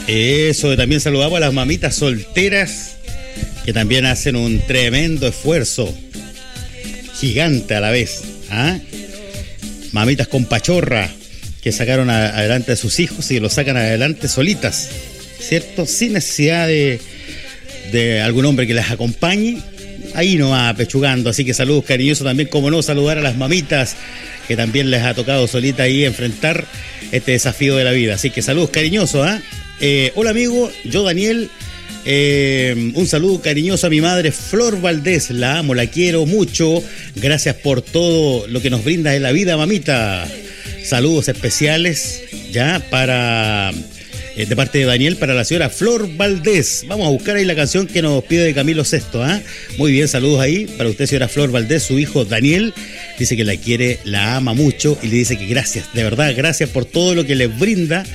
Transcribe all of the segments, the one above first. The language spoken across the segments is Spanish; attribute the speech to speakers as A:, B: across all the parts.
A: Eso, también saludamos a las mamitas solteras que también hacen un tremendo esfuerzo, gigante a la vez, ¿ah? Mamitas con pachorra que sacaron adelante a sus hijos y los sacan adelante solitas, ¿cierto? Sin necesidad de algún hombre que las acompañe, ahí no va pechugando. Así que saludos cariñosos también, como no, saludar a las mamitas que también les ha tocado solita ahí enfrentar este desafío de la vida. Así que saludos cariñosos, ¿ah? Hola amigo, yo Daniel, un saludo cariñoso a mi madre Flor Valdés, la amo, la quiero mucho, gracias por todo lo que nos brinda en la vida, mamita. Saludos especiales ya para de parte de Daniel para la señora Flor Valdés. Vamos a buscar ahí la canción que nos pide Camilo Sesto, ¿ah? Muy bien, saludos ahí para usted, señora Flor Valdés. Su hijo Daniel dice que la quiere, la ama mucho y le dice que gracias, de verdad, gracias por todo lo que le brinda,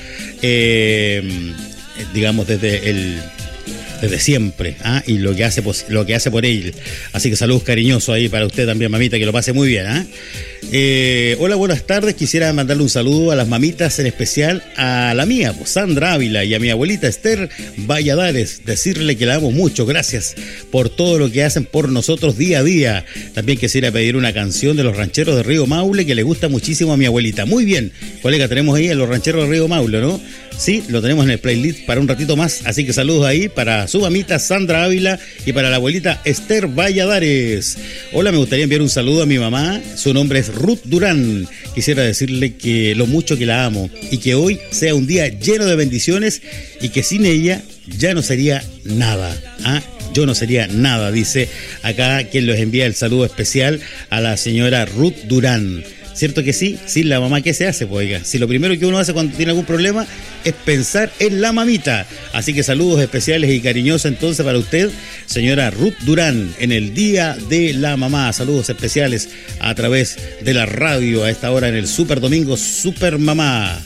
A: digamos, desde siempre, ¿ah? Y lo que hace por él. Así que saludos cariñosos ahí para usted también, mamita, que lo pase muy bien, ¿ah? Hola, buenas tardes. Quisiera mandarle un saludo a las mamitas, en especial a la mía, pues, Sandra Ávila, y a mi abuelita Esther Valladares. Decirle que la amo mucho. Gracias por todo lo que hacen por nosotros día a día. También quisiera pedir una canción de los rancheros de Río Maule que le gusta muchísimo a mi abuelita. Muy bien, colega, tenemos ahí a los rancheros de Río Maule, ¿no? Sí, lo tenemos en el playlist para un ratito más. Así que saludos ahí para su mamita Sandra Ávila y para la abuelita Esther Valladares. Hola, me gustaría enviar un saludo a mi mamá. Su nombre es Ruth Durán. Quisiera decirle que lo mucho que la amo y que hoy sea un día lleno de bendiciones y que sin ella ya no sería nada. ¿Ah? Yo no sería nada, dice acá quien les envía el saludo especial a la señora Ruth Durán. ¿Cierto que sí? Sin la mamá, ¿qué se hace? Pues, oiga, si lo primero que uno hace cuando tiene algún problema es pensar en la mamita. Así que saludos especiales y cariñosos entonces para usted, señora Ruth Durán, en el Día de la Mamá. Saludos especiales a través de la radio a esta hora en el Super Domingo Super Mamá.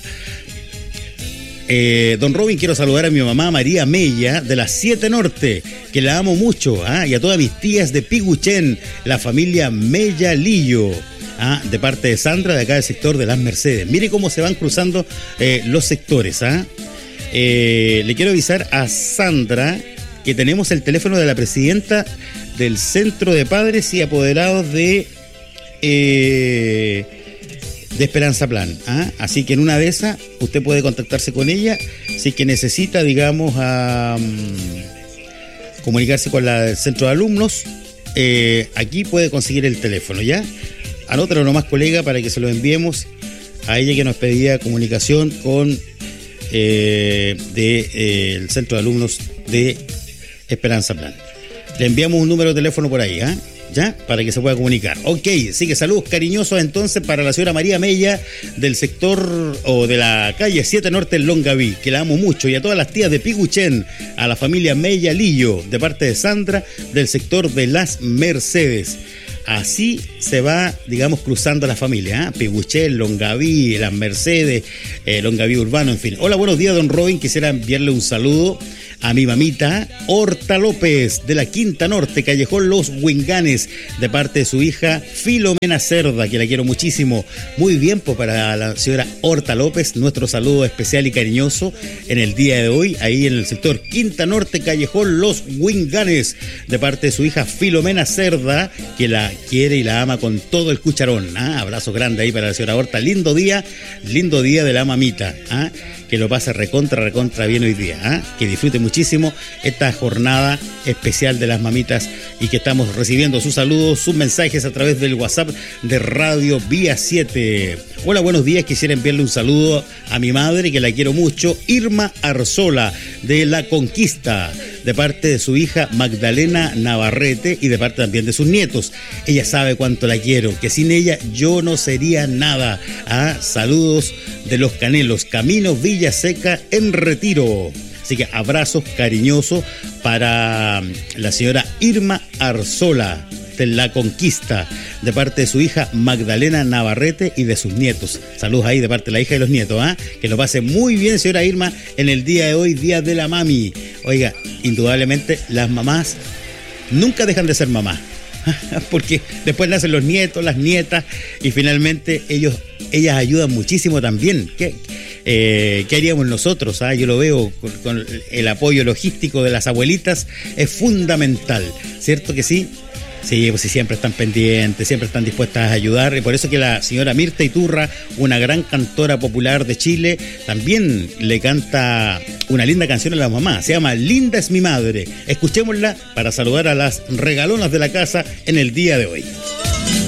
A: Don Robin, quiero saludar a mi mamá María Mella de la 7 Norte, que la amo mucho, ¿ah? Y a todas mis tías de Piguchén, la familia Mella Lillo. De parte de Sandra, de acá del sector de Las Mercedes. Mire cómo se van cruzando los sectores, ¿ah? Le quiero avisar a Sandra que tenemos el teléfono de la presidenta del Centro de Padres y Apoderados de Esperanza Plan, ¿ah? Así que en una de esas usted puede contactarse con ella si es que necesita, digamos, comunicarse con la del Centro de Alumnos. Aquí puede conseguir el teléfono, ¿ya? Anótalo nomás, colega, para que se lo enviemos a ella que nos pedía comunicación con el Centro de Alumnos de Esperanza Plan. Le enviamos un número de teléfono por ahí, ¿ah? ¿Ya? Para que se pueda comunicar. Ok, así que saludos cariñosos entonces para la señora María Mella del sector o de la calle 7 Norte en Longaví, que la amo mucho, y a todas las tías de Piguchén, a la familia Mella Lillo, de parte de Sandra, del sector de Las Mercedes. Así se va, digamos, cruzando la familia, ¿eh? Piguchén, Longaví, Las Mercedes, Longaví Urbano, en fin. Hola, buenos días, don Robin. Quisiera enviarle un saludo a mi mamita Horta López de la Quinta Norte, Callejón Los Huinganes, de parte de su hija Filomena Cerda, que la quiero muchísimo. Muy bien, pues para la señora Horta López, nuestro saludo especial y cariñoso en el día de hoy, ahí en el sector Quinta Norte, Callejón Los Huinganes, de parte de su hija Filomena Cerda, que la quiere y la ama con todo el cucharón. Abrazo grande ahí para la señora Horta. Lindo día de la mamita. Que lo pase recontra bien hoy día. Que disfrute muchísimo esta jornada especial de las mamitas y que estamos recibiendo sus saludos, sus mensajes a través del WhatsApp de Radio Vía 7. Hola, buenos días. Quisiera enviarle un saludo a mi madre, que la quiero mucho, Irma Arzola de La Conquista, de parte de su hija Magdalena Navarrete y de parte también de sus nietos. Ella sabe cuánto la quiero, que sin ella yo no sería nada. Saludos de Los Canelos, Camino Villa Seca en Retiro. Así que abrazos cariñosos para la señora Irma Arzola de La Conquista, de parte de su hija Magdalena Navarrete y de sus nietos. Saludos ahí de parte de la hija y los nietos, que lo pase muy bien, señora Irma, en el día de hoy, Día de la Mami. Oiga, indudablemente las mamás nunca dejan de ser mamás, porque después nacen los nietos, las nietas, y finalmente ellas ayudan muchísimo también. ¿Qué haríamos nosotros? Yo lo veo con el apoyo logístico de las abuelitas, es fundamental, ¿cierto que sí? Sí, pues sí, siempre están pendientes, siempre están dispuestas a ayudar, y por eso que la señora Mirta Iturra, una gran cantora popular de Chile, también le canta una linda canción a la mamá, se llama Linda es mi madre. Escuchémosla para saludar a las regalonas de la casa en el día de hoy.